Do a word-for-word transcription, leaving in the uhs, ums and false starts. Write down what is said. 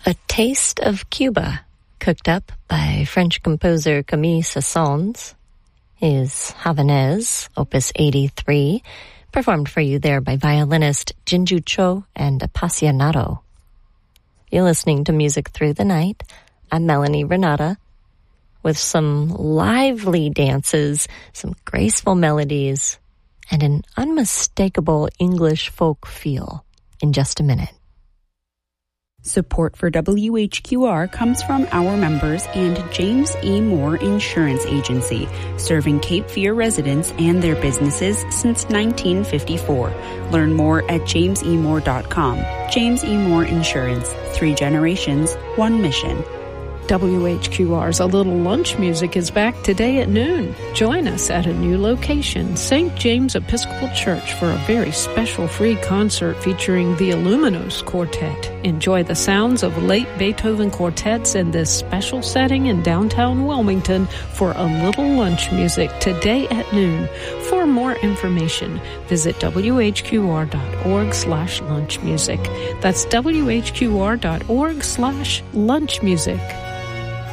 A Taste of Cuba, cooked up by French composer Camille Saint-Saëns, is Havanese, Opus eighty-three, performed for you there by violinist Jinju Cho and Appassionato. You're listening to Music Through the Night. I'm Melanie Renata, with some lively dances, some graceful melodies, and an unmistakable English folk feel in just a minute. Support for W H Q R comes from our members and James E. Moore Insurance Agency, serving Cape Fear residents and their businesses since nineteen fifty-four. Learn more at james e moore dot com. James E. Moore Insurance. Three generations, one mission. W H Q R's A Little Lunch Music is back today at noon. Join us at a new location, Saint James Episcopal Church, for a very special free concert featuring the Illuminos Quartet. Enjoy the sounds of late Beethoven quartets in this special setting in downtown Wilmington for A Little Lunch Music today at noon. For more information, visit w h q r dot org slash lunch music. That's w h q r dot org slash lunch music.